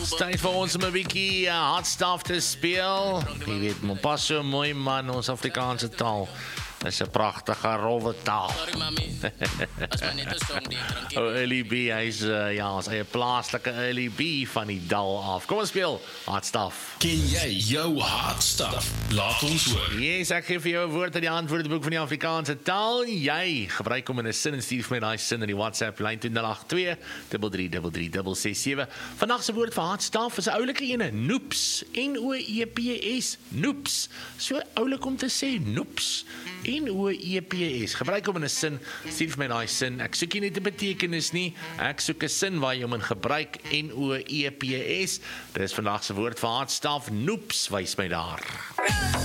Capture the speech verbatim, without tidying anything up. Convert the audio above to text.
Tyd vir ons om 'n bietjie uh, hardstuff te speel. Jy weet, maar pas so mooi man, ons Afrikaanse taal is 'n pragtige rowwe taal. O, Early B, hy's uh, ja, ons eie plaaslike Early B van die dal af. Kom ons speel hardstuff. Ken jy jou hardstuff? Laat ons hoor. Yes, ek gee vir jou 'n woord uit die antwoordeboek van die Afrikaanse taal. Jy gebruik hom in 'n sin en stuur vir my daai sin in die WhatsApp lyn twee nul agt twee, drie drie drie drie, ses ses sewe. Vandag se woord vir hardstuff is 'n oulike ene, noeps. N O E P S, noeps. So oulik om te sê, noeps. N O E P S. Gebruik hom in 'n sin, stuur vir my daai sin. Ek soek nie net 'n betekenis nie, ek soek 'n sin waar jy hom in gebruik. N O E P S. Dis vandag se woord vir hardstuff, noeps, wys my daar.